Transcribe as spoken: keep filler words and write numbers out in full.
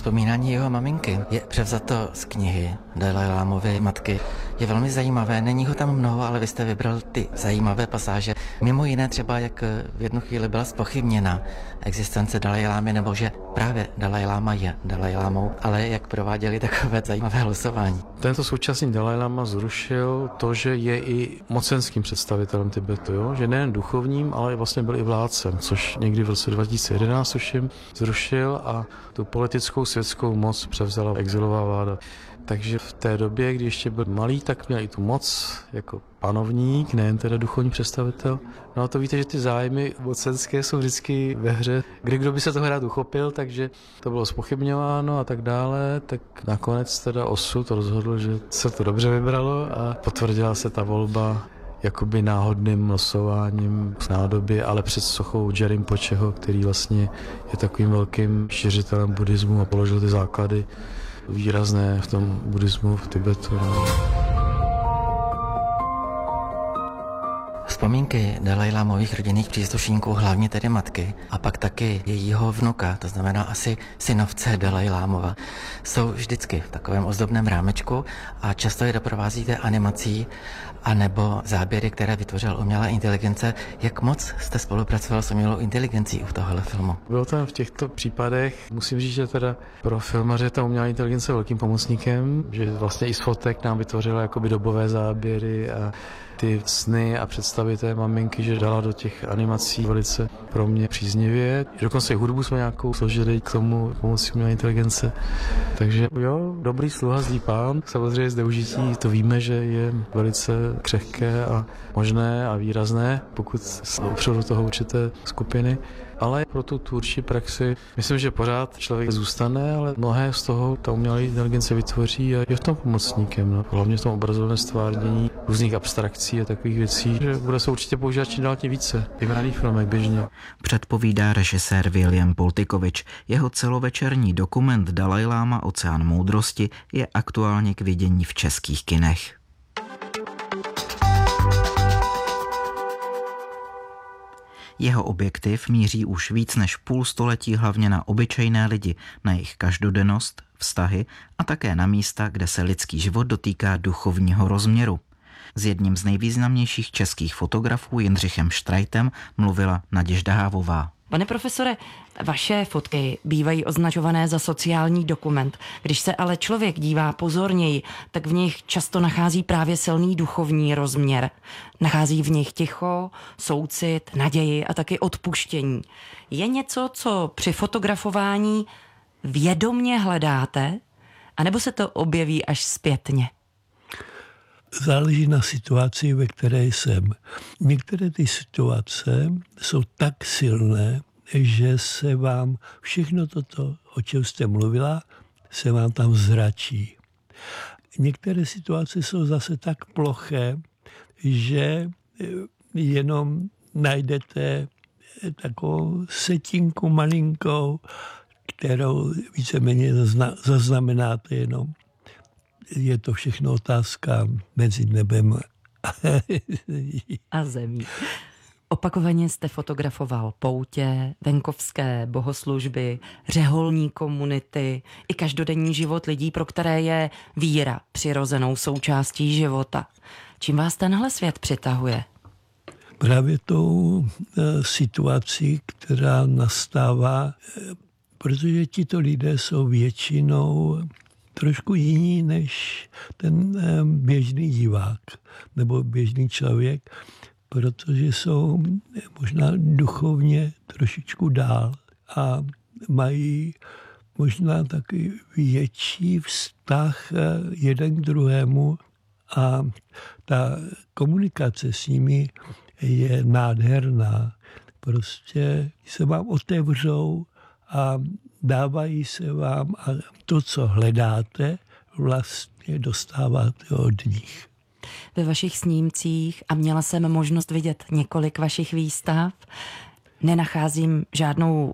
Vzpomínání jeho maminky je převzato z knihy Dalajlámovy matky. Je velmi zajímavé, není ho tam mnoho, ale vy jste vybral ty zajímavé pasáže. Mimo jiné třeba, jak v jednu chvíli byla zpochybněna existence Dalajlámy, nebo že právě Dalajláma je Dalajlámou, ale jak prováděli takové zajímavé losování. Tento současný Dalajláma zrušil to, že je i mocenským představitelem Tibetu, jo? Že nejen duchovním, ale vlastně byl i vládcem, což někdy v roce dva tisíce jedenáct tuším zrušil a tu politickou světskou moc převzala exilová vláda. Takže v té době, kdy ještě byl malý, tak měl i tu moc jako panovník, nejen teda duchovní představitel. No a to víte, že ty zájmy mocenské jsou vždycky ve hře. Kdy kdo by se toho rád uchopil, takže to bylo zpochybňováno a tak dále, tak nakonec teda osud rozhodl, že se to dobře vybralo a potvrdila se ta volba jakoby náhodným losováním z nádoby, ale před sochou Džerimpočeho, který vlastně je takovým velkým šiřitelem buddhismu a položil ty základy výrazné v tom buddhismu v Tibetu. No. Vzpomínky Dalajlámových rodinných příslušníků, hlavně tedy matky, a pak taky jejího vnuka, to znamená asi synovce Dalajlámova, jsou vždycky v takovém ozdobném rámečku a často je doprovázíte animací anebo záběry, které vytvořila umělá inteligence. Jak moc jste spolupracoval s umělou inteligencí u tohohle filmu? Bylo tam v těchto případech, musím říct, že teda pro filmaře ta umělá inteligence velkým pomocníkem, že vlastně i z fotek nám vytvořila jakoby dobové záběry a ty sny a představy té maminky, že dala do těch animací velice pro mě příznivě. Dokonce i hudbu jsme nějakou složili k tomu pomocí umělé inteligence. Takže jo, dobrý sluha, zlý pán. Samozřejmě zneužití, to víme, že je velice křehké a možné a výrazné, pokud se opřou do toho určité skupiny. Ale pro tu tvůrčí praxi myslím, že pořád člověk zůstane, ale mnohé z toho ta umělá inteligence vytvoří a je v tom pomocníkem. No. Hlavně v tom obrazovém stvárnění různých abstrakcí a takových věcí, že bude se určitě používat čím dál tím více. Vybraných filmek běžně. Předpovídá režisér William Pultikovič. Jeho celovečerní dokument Dalajláma Oceán moudrosti je aktuálně k vidění v českých kinech. Jeho objektiv míří už víc než půl století hlavně na obyčejné lidi, na jejich každodennost, vztahy a také na místa, kde se lidský život dotýká duchovního rozměru. S jedním z nejvýznamnějších českých fotografů Jindřichem Štrajtem mluvila Naděžda Hávová. Pane profesore, vaše fotky bývají označované za sociální dokument. Když se ale člověk dívá pozorněji, tak v nich často nachází právě silný duchovní rozměr. Nachází v nich ticho, soucit, naději a taky odpuštění. Je něco, co při fotografování vědomně hledáte, anebo se to objeví až zpětně? Záleží na situaci, ve které jsem. Některé ty situace jsou tak silné, že se vám všechno toto, o čem jste mluvila, se vám tam zračí. Některé situace jsou zase tak ploché, že jenom najdete takovou setinku malinkou, kterou víceméně zaznamenáte jenom. Je to všechno otázka mezi nebem a zemí. Opakovaně jste fotografoval poutě, venkovské bohoslužby, řeholní komunity i každodenní život lidí, pro které je víra přirozenou součástí života. Čím vás tenhle svět přitahuje? Právě tou situací, která nastává, protože tito lidé jsou většinou trošku jiný než ten běžný divák nebo běžný člověk, protože jsou možná duchovně trošičku dál a mají možná taky větší vztah jeden k druhému a ta komunikace s nimi je nádherná. Prostě se vám otevřou a dávají se vám a to, co hledáte, vlastně dostáváte od nich. Ve vašich snímcích, a měla jsem možnost vidět několik vašich výstav, nenacházím žádnou